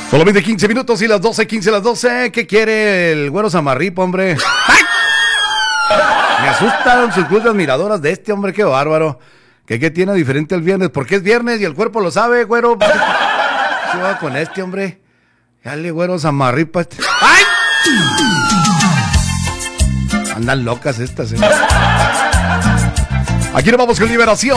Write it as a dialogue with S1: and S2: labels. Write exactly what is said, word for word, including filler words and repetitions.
S1: Solamente quince minutos y las doce, quince las doce. ¿Qué quiere el güero Samarripa, hombre? ¡Ay! Me asustan sus luces admiradoras de este hombre, qué bárbaro. ¿Qué, qué tiene diferente el viernes? Porque es viernes y el cuerpo lo sabe, güero. ¿Qué va con este hombre? Dale, güero Samarripa. ¡Ay! Andan locas estas, ¿eh? Aquí nos vamos con Liberación.